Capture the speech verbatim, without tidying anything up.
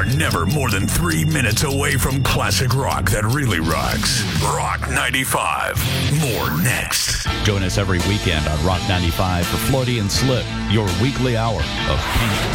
never more than three minutes away from classic rock that really rocks. Rock ninety-five. More next. Join us every weekend on Rock ninety-five for Floaty and Slip, your weekly hour of pink